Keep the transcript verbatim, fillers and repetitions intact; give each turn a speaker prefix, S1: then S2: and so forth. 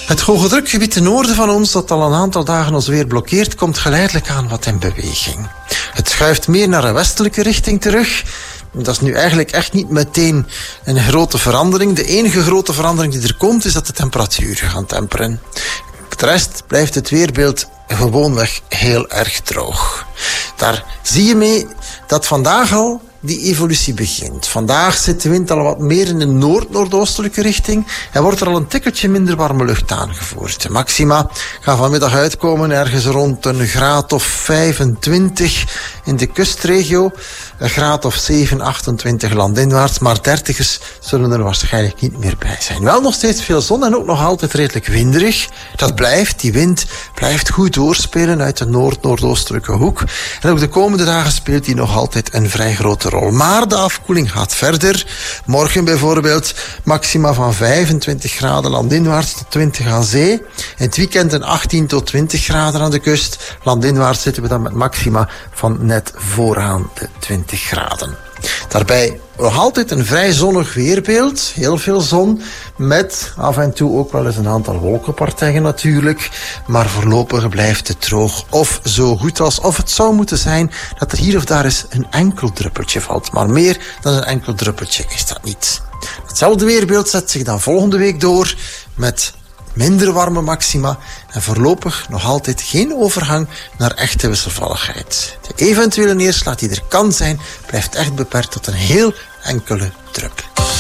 S1: Het hoge drukgebied ten noorden van ons, dat al een aantal dagen ons weer blokkeert, komt geleidelijk aan wat in beweging. Het schuift meer naar een westelijke richting terug. Dat is nu eigenlijk echt niet meteen een grote verandering. De enige grote verandering die er komt, is dat de temperaturen gaan temperen. Voor de rest blijft het weerbeeld gewoonweg heel erg droog. Daar zie je mee dat vandaag al die evolutie begint. Vandaag zit de wind al wat meer in de noord-noordoostelijke richting en wordt er al een tikkeltje minder warme lucht aangevoerd. De maxima gaan vanmiddag uitkomen ergens rond een graad of vijfentwintig in de kustregio, een graad of zeven, achtentwintig landinwaarts, maar dertigers zullen er waarschijnlijk niet meer bij zijn. Wel nog steeds veel zon en ook nog altijd redelijk winderig. Dat blijft, die wind blijft goed doorspelen uit de noord-noordoostelijke hoek. En ook de komende dagen speelt die nog altijd een vrij grote rol. Maar de afkoeling gaat verder. Morgen bijvoorbeeld maxima van vijfentwintig graden landinwaarts tot twintig aan zee. In het weekend een achttien tot twintig graden aan de kust. Landinwaarts zitten we dan met maxima van net vooraan de twintig graden. Daarbij nog altijd een vrij zonnig weerbeeld. Heel veel zon, met af en toe ook wel eens een aantal wolkenpartijen natuurlijk. Maar voorlopig blijft het droog of zo goed als. Of het zou moeten zijn dat er hier of daar eens een enkel druppeltje valt. Maar meer dan een enkel druppeltje is dat niet. Hetzelfde weerbeeld zet zich dan volgende week door met minder warme maxima en voorlopig nog altijd geen overgang naar echte wisselvalligheid. De eventuele neerslag die er kan zijn, blijft echt beperkt tot een heel enkele drup.